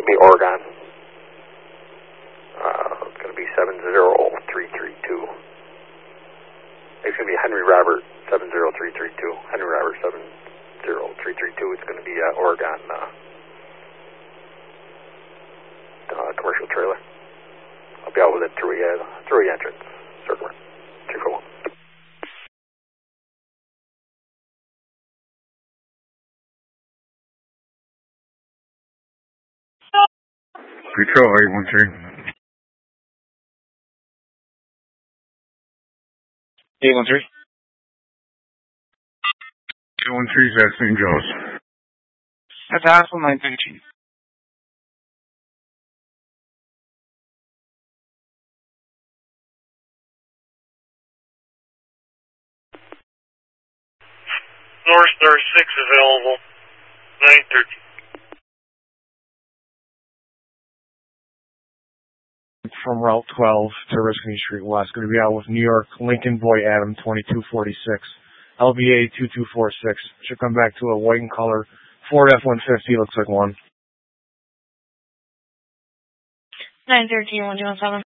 going to be Oregon. It's going to be 70332. It's going to be Henry Robert 70332. Henry Robert 70332. It's going to be Oregon commercial trailer. I'll be out with it through the entrance. Circular. 341. Control 813. 813. 813 is at St. Joe's. That's Hassel 913. North Star 6 available. 913. From Route 12 to Riscony Street West. Going to be out with New York Lincoln Boy Adam 2246. LBA 2246. Should come back to a white and color Ford F-150. Looks like one. 913 107.